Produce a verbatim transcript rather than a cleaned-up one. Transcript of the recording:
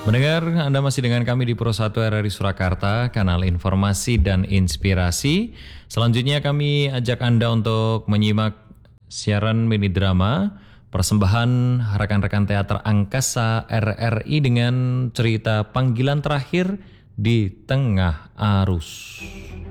Mendengar Anda masih dengan kami di Pro satu R R I Surakarta, kanal informasi dan inspirasi. Selanjutnya kami ajak Anda untuk menyimak siaran mini drama persembahan rekan-rekan teater Angkasa R R I dengan cerita Panggilan Terakhir di Tengah Arus.